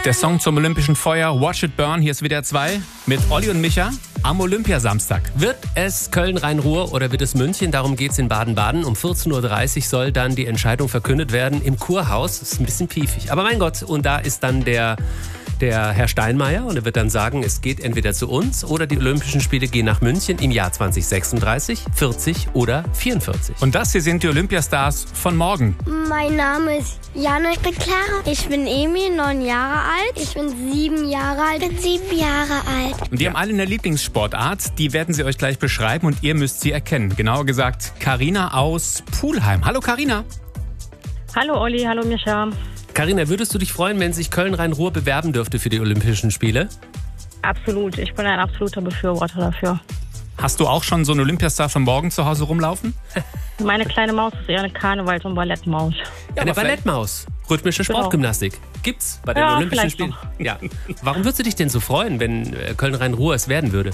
Der Song zum Olympischen Feuer, Watch It Burn, hier ist WDR 2 mit Olli und Micha am Olympiasamstag. Wird es Köln-Rhein-Ruhr oder wird es München? Darum geht es in Baden-Baden. Um 14.30 Uhr soll dann die Entscheidung verkündet werden im Kurhaus. Das ist ein bisschen piefig. Aber mein Gott, und da ist dann der Herr Steinmeier und er wird dann sagen, es geht entweder zu uns oder die Olympischen Spiele gehen nach München im Jahr 2036, 40 oder 44. Und das hier sind die Olympiastars von morgen. Mein Name ist Jana, ich bin Clara. Ich bin Emil, 9 Jahre alt. Ich bin 7 Jahre alt. Ich bin 7 Jahre alt. Und die haben alle eine Lieblingssportart, die werden sie euch gleich beschreiben und ihr müsst sie erkennen. Genauer gesagt, Carina aus Pulheim. Hallo Carina. Hallo Olli, hallo Micha. Carina, würdest du dich freuen, wenn sich Köln-Rhein-Ruhr bewerben dürfte für die Olympischen Spiele? Absolut, ich bin ein absoluter Befürworter dafür. Hast du auch schon so einen Olympiastar von morgen zu Hause rumlaufen? Meine kleine Maus ist eher eine Karnevals- und Ballettmaus. Ja, eine Ballettmaus. Rhythmische Sportgymnastik. Gibt's bei den Olympischen Spielen? Ja. Warum würdest du dich denn so freuen, wenn Köln-Rhein-Ruhr es werden würde?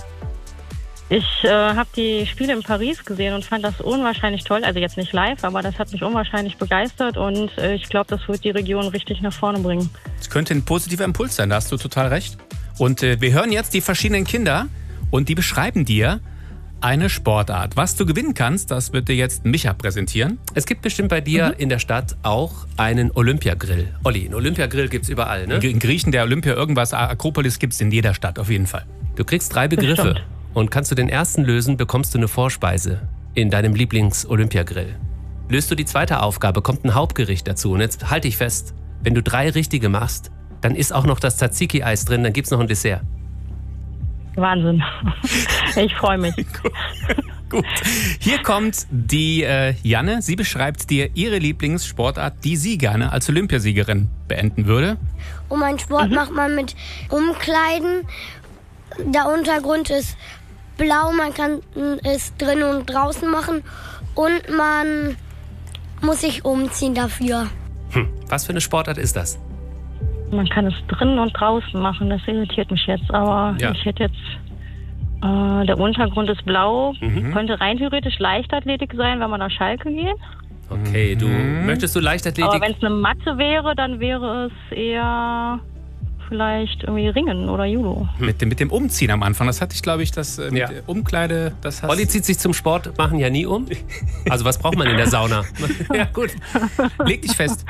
Ich habe die Spiele in Paris gesehen und fand das unwahrscheinlich toll. Also jetzt nicht live, aber das hat mich unwahrscheinlich begeistert und ich glaube, das wird die Region richtig nach vorne bringen. Es könnte ein positiver Impuls sein, da hast du total recht. Und wir hören jetzt die verschiedenen Kinder und die beschreiben dir eine Sportart. Was du gewinnen kannst, das wird dir jetzt Micha präsentieren. Es gibt bestimmt bei dir in der Stadt auch einen Olympiagrill. Olli, einen Olympiagrill gibt's überall, ne? In Griechen, der Olympia, irgendwas, Akropolis gibt's in jeder Stadt, auf jeden Fall. Du kriegst 3 Begriffe und kannst du den ersten lösen, bekommst du eine Vorspeise in deinem Lieblings-Olympiagrill. Löst du die zweite Aufgabe, kommt ein Hauptgericht dazu. Und jetzt halt dich fest, wenn du 3 richtige machst, dann ist auch noch das Tzatziki-Eis drin, dann gibt's noch ein Dessert. Wahnsinn. Ich freue mich. Gut. Hier kommt die Janne. Sie beschreibt dir ihre Lieblingssportart, die sie gerne als Olympiasiegerin beenden würde. Und mein Sport macht man mit Umkleiden. Der Untergrund ist blau, man kann es drinnen und draußen machen. Und man muss sich umziehen dafür. Was für eine Sportart ist das? Man kann es drinnen und draußen machen, das irritiert mich jetzt. Aber ich hätte jetzt, der Untergrund ist blau, könnte rein theoretisch Leichtathletik sein, wenn man auf Schalke geht. Okay, möchtest du Leichtathletik? Aber wenn es eine Matte wäre, dann wäre es eher vielleicht irgendwie Ringen oder Judo. Mit dem Umziehen am Anfang, das hatte ich, glaube ich, das mit der Umkleide. Das hast Olli zieht sich zum Sport machen ja nie um. Also was braucht man in der Sauna? Ja, gut. Leg dich fest.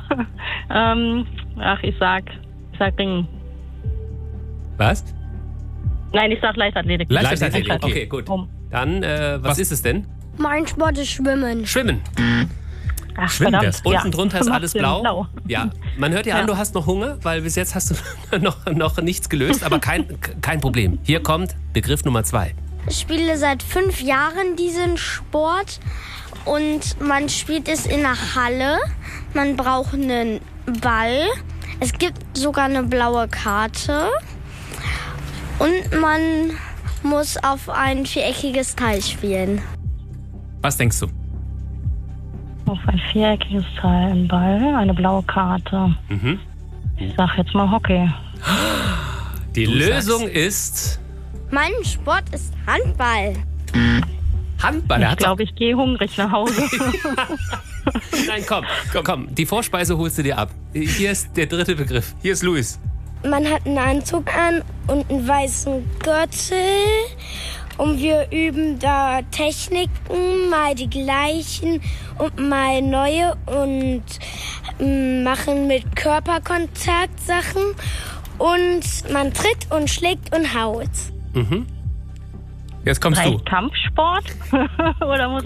Ich sag Ringen. Was? Nein, ich sag Leichtathletik. Leichtathletik, okay, gut. Dann, was ist es denn? Mein Sport ist Schwimmen. Schwimmen. Ach, Schwimmen verdammt. Unten drunter ist alles blau. Ja. Ja, man hört ja an, du hast noch Hunger, weil bis jetzt hast du noch nichts gelöst, aber kein Problem. Hier kommt Begriff Nummer 2. Ich spiele seit 5 Jahren diesen Sport und man spielt es in der Halle. Man braucht einen Ball. Es gibt sogar eine blaue Karte und man muss auf ein viereckiges Teil spielen. Was denkst du? Auf ein viereckiges Teil, ein Ball, eine blaue Karte. Ich sag jetzt mal Hockey. Die Lösung ist Mein Sport ist Handball. Handball. Ich glaube, ich gehe hungrig nach Hause. Nein, komm. Die Vorspeise holst du dir ab. Hier ist der 3. Begriff. Hier ist Luis. Man hat einen Anzug an und einen weißen Gürtel. Und wir üben da Techniken, mal die gleichen und mal neue und machen mit Körperkontakt Sachen. Und man tritt und schlägt und haut. Jetzt kommst du. Kampfsport? Oder muss